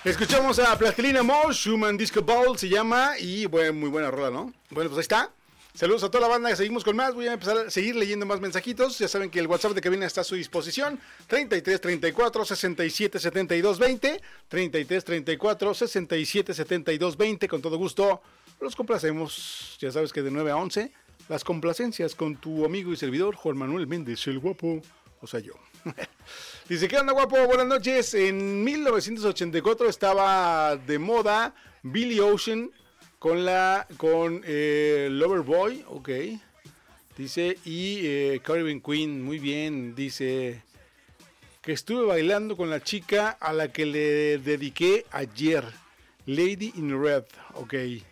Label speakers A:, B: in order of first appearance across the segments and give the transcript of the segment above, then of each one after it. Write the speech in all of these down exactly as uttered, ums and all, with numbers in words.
A: Escuchamos a Plastilina Mosh, Human Disco Ball se llama, y bueno, muy buena rola, ¿no? Bueno, pues ahí está. Saludos a toda la banda, seguimos con más. Voy a empezar a seguir leyendo más mensajitos. Ya saben que el WhatsApp de cabina está a su disposición. treinta y tres, treinta y cuatro, sesenta y siete, setenta y dos, veinte. treinta y tres, treinta y cuatro, sesenta y siete, setenta y dos, veinte. Con todo gusto los complacemos. Ya sabes que de nueve a once, las complacencias con tu amigo y servidor Juan Manuel Méndez, el guapo. O sea, yo. Dice, ¿qué onda, guapo? Buenas noches. En mil novecientos ochenta y cuatro estaba de moda Billy Ocean con la con eh, Loverboy, ok. Dice, y eh, Caribbean Queen, muy bien. Dice que estuve bailando con la chica a la que le dediqué ayer, Lady in Red, ok.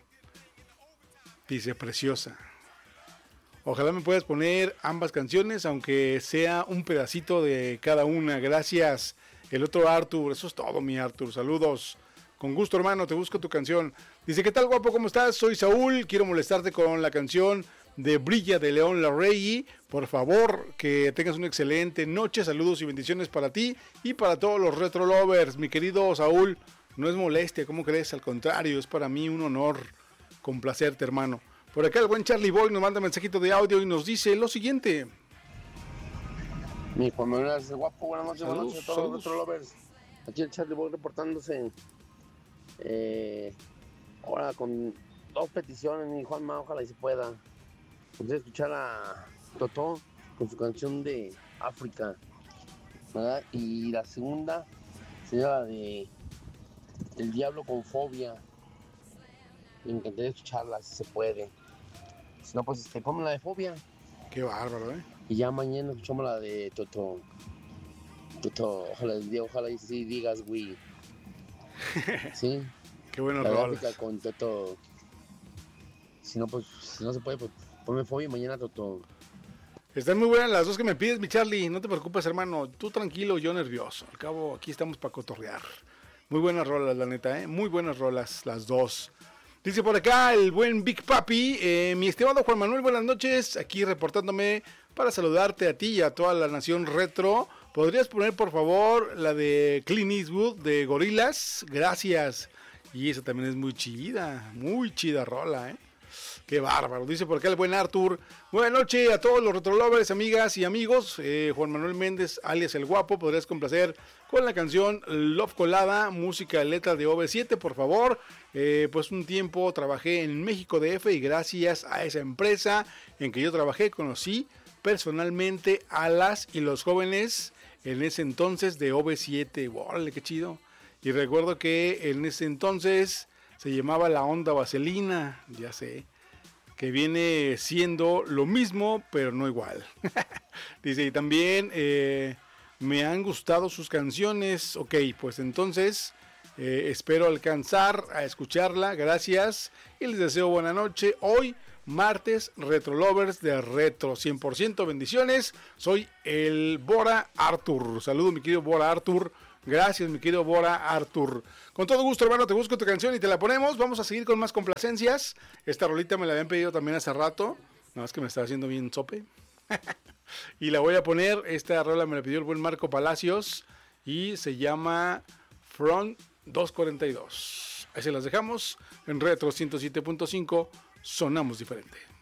A: Dice, preciosa. Ojalá me puedas poner ambas canciones, aunque sea un pedacito de cada una. Gracias. El otro Arthur, eso es todo, mi Arthur. Saludos. Con gusto, hermano, te busco tu canción. Dice, ¿qué tal, guapo? ¿Cómo estás? Soy Saúl. Quiero molestarte con la canción de Brilla de León Larregui. Por favor, que tengas una excelente noche. Saludos y bendiciones para ti y para todos los retro lovers. Mi querido Saúl, no es molestia, ¿cómo crees? Al contrario, es para mí un honor complacerte, hermano. Por acá el buen Charlie Boy nos manda un mensajito de audio y nos dice lo siguiente.
B: Mi Juan Manuel es guapo, buenas noches, buenas noches a todos los retro lovers. Aquí el Charlie Boy reportándose. Eh, ahora con dos peticiones, mi Juanma, ojalá y se pueda. Podría escuchar a Totó con su canción de África, ¿verdad? Y la segunda sería la de El Diablo con Fobia. Me encantaría escucharla si se puede. Si no, pues este, ponme la de Fobia.
A: Qué bárbaro, ¿eh?
B: Y ya mañana escuchamos la de Totó. Totó, ojalá, ojalá y sí digas Wii. Sí.
A: Qué bueno,
B: la
A: rol.
B: gráfica con Totó. Si no, pues, si no se puede, pues ponme Fobia y mañana Totó.
A: Están muy buenas las dos que me pides, mi Charlie. No te preocupes, hermano. Tú tranquilo, yo nervioso. Al cabo, aquí estamos para cotorrear. Muy buenas rolas, la neta, ¿eh? Muy buenas rolas, las dos. Dice por acá el buen Big Papi, eh, mi estimado Juan Manuel, buenas noches, aquí reportándome para saludarte a ti y a toda la nación retro. ¿Podrías poner por favor la de Clint Eastwood de Gorillaz? Gracias. Y esa también es muy chida, muy chida rola, ¿eh? Qué bárbaro. Dice por acá el buen Arthur. Buenas noches a todos los retrolovers, amigas y amigos. Eh, Juan Manuel Méndez, alias El Guapo, podrías complacer con la canción Love Colada, música y letra de O V siete, por favor. Eh, pues un tiempo trabajé en México D F y gracias a esa empresa en que yo trabajé conocí personalmente a las y los jóvenes en ese entonces de O V siete. ¡Órale, qué chido! Y recuerdo que en ese entonces se llamaba La Onda Vaselina, ya sé, que viene siendo lo mismo, pero no igual. Dice, y también eh, me han gustado sus canciones. Ok, pues entonces eh, espero alcanzar a escucharla. Gracias y les deseo buena noche. Hoy, martes, Retro Lovers de Retro cien por ciento. Bendiciones. Soy el Bora Arthur. Saludos, mi querido Bora Arthur. Gracias, mi querido Bora Arthur. Con todo gusto, hermano, te busco tu canción y te la ponemos. Vamos a seguir con más complacencias. Esta rolita me la habían pedido también hace rato. Nada más que me está haciendo bien sope. Y la voy a poner. Esta rola me la pidió el buen Marco Palacios. Y se llama Front doscientos cuarenta y dos. Ahí se las dejamos. En Retro ciento siete punto cinco. Sonamos diferente.